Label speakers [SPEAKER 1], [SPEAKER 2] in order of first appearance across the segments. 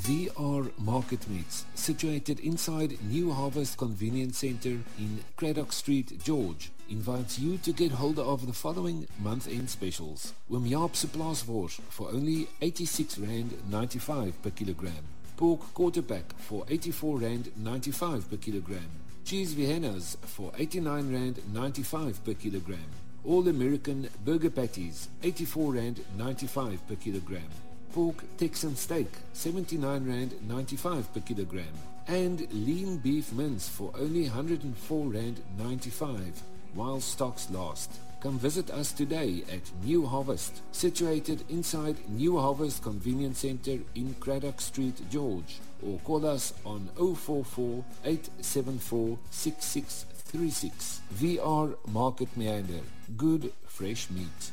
[SPEAKER 1] VR Market Meats, situated inside New Harvest Convenience Centre in Craddock Street, George, invites you to get hold of the following month-end specials. Oom Jaap se plaaswors for only R86.95 per kilogram. Pork quarter pack for R84.95 per kilogram. Cheese Viennas for R89.95 per kilogram. All American burger patties, R84.95 per kilogram. Pork Texan steak, R79.95 per kilogram. And lean beef mince for only R104.95 while stocks last. Come visit us today at New Harvest, situated inside New Harvest Convenience Centre in Craddock Street, George, or call us on 044 874 6636. VR Market Meander. Good fresh meat.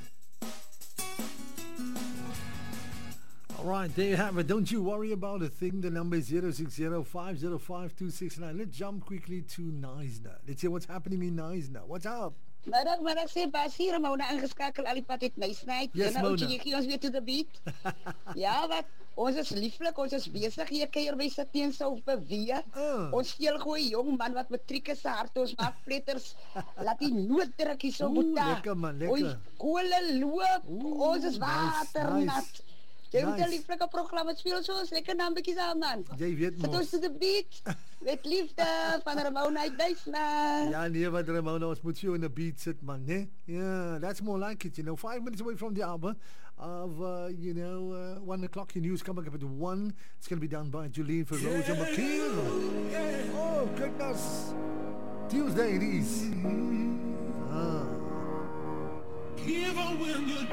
[SPEAKER 2] Alright, there you have it. Don't you worry about a thing. The number is 060-505-269. Let's jump quickly to Knysna. Let's see what's happening in Knysna. What's up?
[SPEAKER 3] Middag sê Basie, Ramona ingeskakel al die pad het Knysna.
[SPEAKER 2] Yes, Mona.
[SPEAKER 3] Jy ons weer to the beat. Ja, wat? Ons is lieflik, ons is besig hier kuier by Sateense op 'n weer. Ons steel goeie jong man wat matriek is se hart, ons maak pletters. Laat die nooddrukkie so boeta.
[SPEAKER 2] Lekker man, lekker.
[SPEAKER 3] Ons kole loop. Ons is waternat.
[SPEAKER 2] Nice.
[SPEAKER 3] Jy moet 'n lieflike program speel soos lekker naam bietjie saam man.
[SPEAKER 2] Jy weet mos.
[SPEAKER 3] Sit ons to the beat. Met liefde van Ramona uit Knysna.
[SPEAKER 2] Ja, nee, wat Ramona, ons moet you in the beat sit, man, né? Yeah, that's more like it, 5 minutes away from the hour of, 1 o'clock. Your news coming up at 1. It's going to be done by Julene Ferroja McKeel. Oh, goodness. Tuesday it is.
[SPEAKER 4] Even when you're